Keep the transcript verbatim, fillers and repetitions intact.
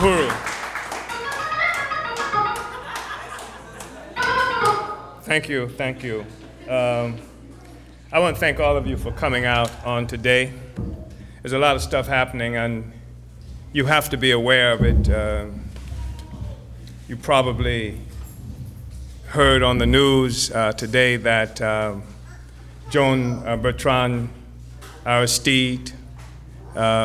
Uhuru. Thank you, thank you. Um, I want to thank all of you for coming out on today. There's a lot of stuff happening, and you have to be aware of it. Uh, you probably heard on the news uh, today that uh, Joan uh, Bertrand Aristide uh,